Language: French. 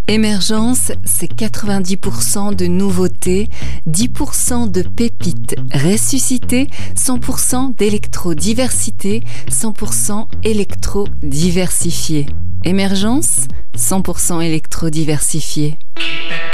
Émergence, c'est 90% de nouveautés, 10% de pépites ressuscitées, 100% d'électro-diversité, 100% électro-diversifié. Émergence, 100% électro-diversifié.